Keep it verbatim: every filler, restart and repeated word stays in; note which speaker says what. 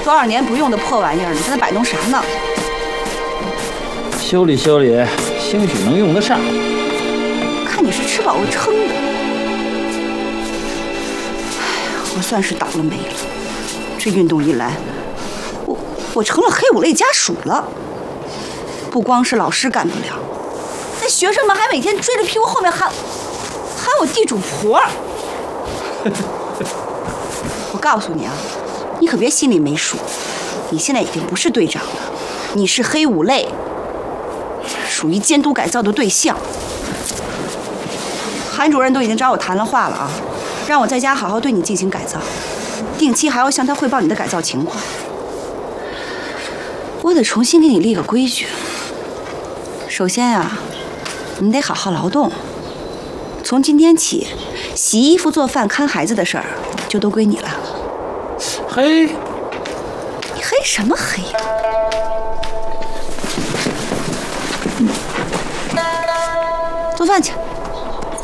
Speaker 1: 多少年不用的破玩意儿，你在那摆弄啥呢？
Speaker 2: 修理修理，兴许能用得上。
Speaker 1: 看你是吃饱了撑的。哎呀，我算是倒了霉了。这运动一来，我我成了黑五类家属了。不光是老师干不了，那学生们还每天追着屁股后面喊喊我地主婆。我告诉你啊，你可别心里没数，你现在已经不是队长了，你是黑五类，属于监督改造的对象。韩主任都已经找我谈了话了啊，让我在家好好对你进行改造，定期还要向他汇报你的改造情况。我得重新给你立个规矩。首先啊，你得好好劳动。从今天起，洗衣服、做饭、看孩子的事儿就都归你了。
Speaker 2: 嘿，
Speaker 1: 你黑什么黑呀？做饭去。